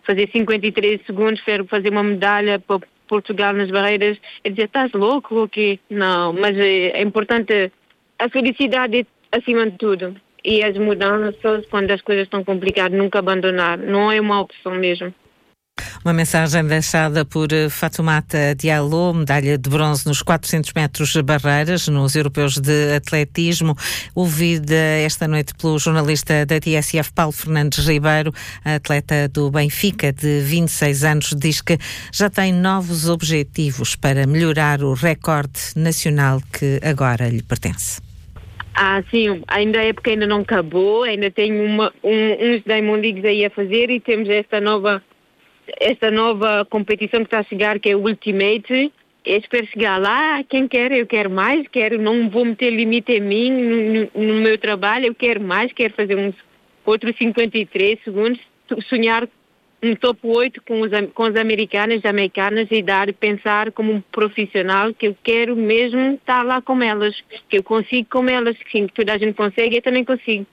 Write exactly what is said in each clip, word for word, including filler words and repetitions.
fazer cinquenta e três segundos, quero fazer uma medalha para Portugal nas barreiras. Eu dizia, estás louco ou quê? Não, mas é, é importante, a felicidade é acima de tudo. E as mudanças, quando as coisas estão complicadas, nunca abandonar. Não é uma opção mesmo. Uma mensagem deixada por Fatoumata Diallo, medalha de bronze nos quatrocentos metros barreiras nos europeus de atletismo, ouvida esta noite pelo jornalista da T S F, Paulo Fernandes Ribeiro. A atleta do Benfica, de vinte e seis anos, diz que já tem novos objetivos para melhorar o recorde nacional que agora lhe pertence. Ah, sim, ainda a época ainda não acabou, ainda tenho uma, um, uns Diamond Leagues aí a fazer e temos esta nova esta nova competição que está a chegar, que é o Ultimate. Eu espero chegar lá, quem quer, eu quero mais, quero, não vou meter limite em mim, no, no meu trabalho, eu quero mais, quero fazer uns outros cinquenta e três segundos, sonhar um top oito com os, com as americanas e americanas e dar, pensar como um profissional que eu quero mesmo estar lá com elas, que eu consigo com elas, que toda a gente consegue, eu também consigo.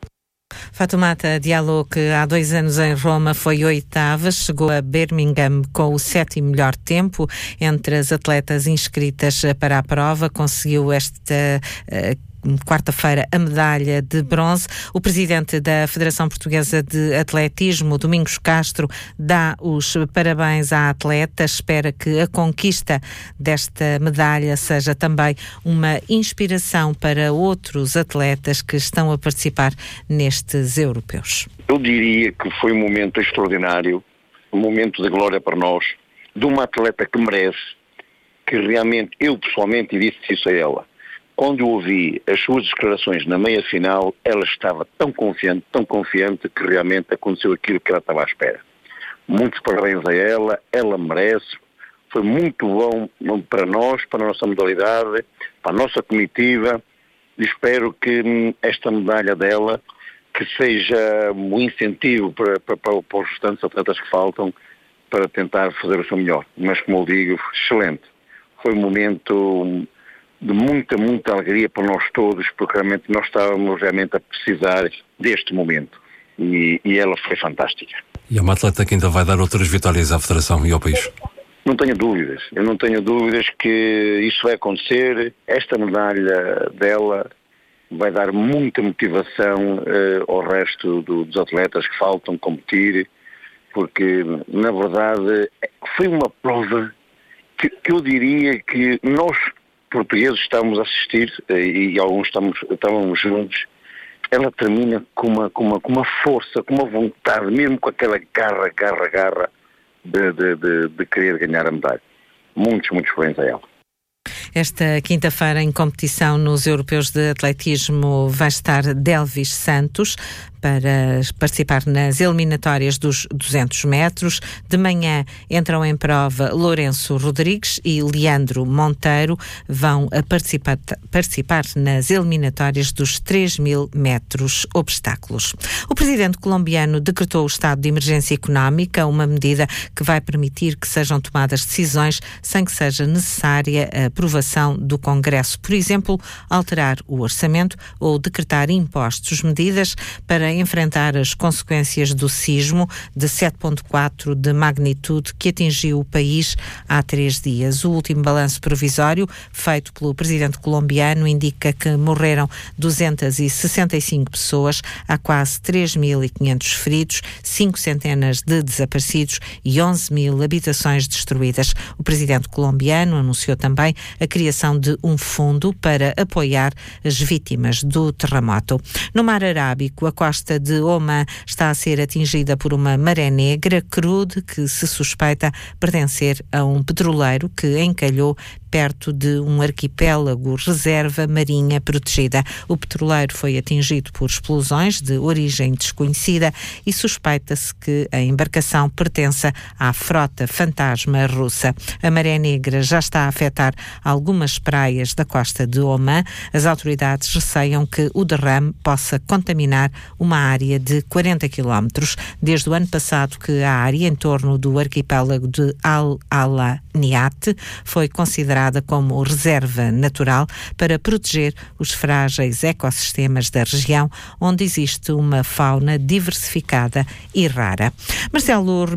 Fatoumata Diallo, que há dois anos em Roma foi oitava, chegou a Birmingham com o sétimo melhor tempo entre as atletas inscritas para a prova, conseguiu esta uh, quarta-feira a medalha de bronze. O presidente da Federação Portuguesa de Atletismo, Domingos Castro, dá os parabéns à atleta, espera que a conquista desta medalha seja também uma inspiração para outros atletas que estão a participar nestes europeus. Eu diria que foi um momento extraordinário, um momento de glória para nós, de uma atleta que merece, que realmente, eu pessoalmente disse isso a ela. Quando eu ouvi as suas declarações na meia-final, ela estava tão confiante, tão confiante, que realmente aconteceu aquilo que ela estava à espera. Muitos parabéns a ela, ela merece, foi muito bom para nós, para a nossa modalidade, para a nossa comitiva. Espero que esta medalha dela, que seja um incentivo para, para, para os restantes atletas que faltam, para tentar fazer o seu melhor. Mas, como eu digo, excelente. Foi um momento de muita, muita alegria para nós todos, porque realmente nós estávamos realmente a precisar deste momento. E, e ela foi fantástica. E é uma atleta que ainda vai dar outras vitórias à Federação e ao país? Não tenho dúvidas. Eu não tenho dúvidas que isso vai acontecer. Esta medalha dela vai dar muita motivação uh, ao resto do, dos atletas que faltam competir, porque, na verdade, foi uma prova que, que eu diria que nós, portugueses, estamos a assistir, e, e alguns estamos, estávamos juntos. Ela termina com uma, com, uma, com uma força, com uma vontade, mesmo com aquela garra, garra, garra de, de, de, de querer ganhar a medalha. Muitos, muitos parabéns a ela. Esta quinta-feira, em competição nos europeus de atletismo, vai estar Delvis Santos para participar nas eliminatórias dos duzentos metros. De manhã entram em prova Lourenço Rodrigues e Leandro Monteiro, vão a participar, participar nas eliminatórias dos três mil metros obstáculos. O presidente colombiano decretou o estado de emergência económica, uma medida que vai permitir que sejam tomadas decisões sem que seja necessária a aprovação do Congresso. Por exemplo, alterar o orçamento ou decretar impostos, medidas para enfrentar as consequências do sismo de sete vírgula quatro de magnitude que atingiu o país há três dias. O último balanço provisório feito pelo presidente colombiano indica que morreram duzentas e sessenta e cinco pessoas, há quase três mil e quinhentos feridos, cinco centenas de desaparecidos e onze mil habitações destruídas. O presidente colombiano anunciou também a criação de um fundo para apoiar as vítimas do terremoto. No Mar Arábico, a costa de Oman está a ser atingida por uma maré negra, crude, que se suspeita pertencer a um petroleiro que encalhou perto de um arquipélago reserva marinha protegida. O petroleiro foi atingido por explosões de origem desconhecida e suspeita-se que a embarcação pertença à frota fantasma russa. A maré negra já está a afetar algumas praias da costa de Oman. As autoridades receiam que o derrame possa contaminar uma área de quarenta quilómetros. Desde o ano passado que a área em torno do arquipélago de Al-Alaniat foi considerada como reserva natural para proteger os frágeis ecossistemas da região, onde existe uma fauna diversificada e rara. Marcelo